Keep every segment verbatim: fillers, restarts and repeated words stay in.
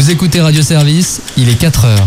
Vous écoutez Radio Service, il est quatre heures.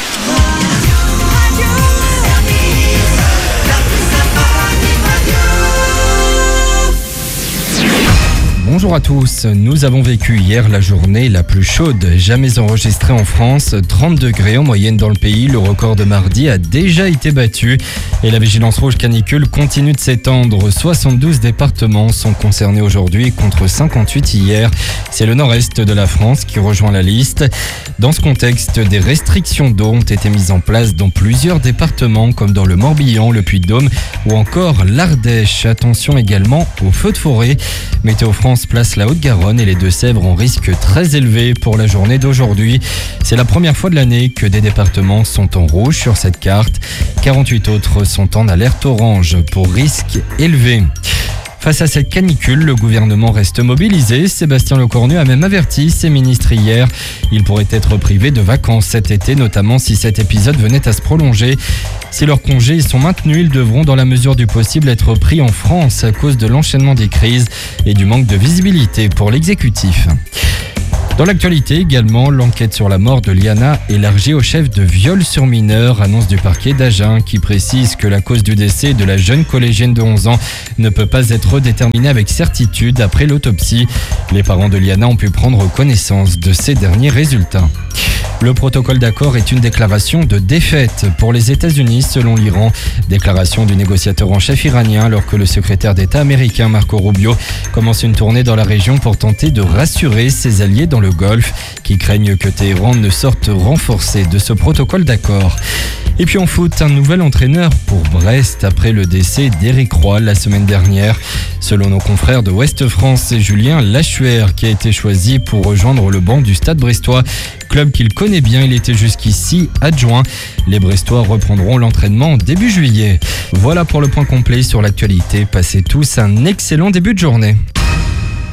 Bonjour à tous, nous avons vécu hier la journée la plus chaude jamais enregistrée en France, trente degrés en moyenne dans le pays. Le record de mardi a déjà été battu et la vigilance rouge canicule continue de s'étendre. soixante-douze départements sont concernés aujourd'hui contre cinquante-huit hier. C'est le nord-est de la France qui rejoint la liste. Dans ce contexte, des restrictions d'eau ont été mises en place dans plusieurs départements comme dans le Morbihan, le Puy-de-Dôme ou encore l'Ardèche. Attention également aux feux de forêt. Météo France place la Haute-Garonne et les Deux-Sèvres en risque très élevé pour la journée d'aujourd'hui. C'est la première fois de l'année que des départements sont en rouge sur cette carte. quarante-huit autres sont en alerte orange pour risque élevé. Face à cette canicule, le gouvernement reste mobilisé. Sébastien Lecornu a même averti ses ministres hier. Ils pourraient être privés de vacances cet été, notamment si cet épisode venait à se prolonger. Si leurs congés sont maintenus, ils devront dans la mesure du possible être pris en France à cause de l'enchaînement des crises et du manque de visibilité pour l'exécutif. Dans l'actualité également, l'enquête sur la mort de Liana élargie au chef de viol sur mineur, annonce du parquet d'Agen qui précise que la cause du décès de la jeune collégienne de onze ans ne peut pas être déterminée avec certitude après l'autopsie. Les parents de Liana ont pu prendre connaissance de ces derniers résultats. Le protocole d'accord est une déclaration de défaite pour les États-Unis selon l'Iran. Déclaration du négociateur en chef iranien alors que le secrétaire d'État américain Marco Rubio commence une tournée dans la région pour tenter de rassurer ses alliés dans le Golfe qui craignent que Téhéran ne sorte renforcé de ce protocole d'accord. Et puis en foot, un nouvel entraîneur pour Brest après le décès d'Éric Roy la semaine dernière. Selon nos confrères de Ouest France, c'est Julien Lachuer qui a été choisi pour rejoindre le banc du Stade brestois. Club qu'il connaît bien, il était jusqu'ici adjoint. Les Brestois reprendront l'entraînement début juillet. Voilà pour le point complet sur l'actualité. Passez tous un excellent début de journée.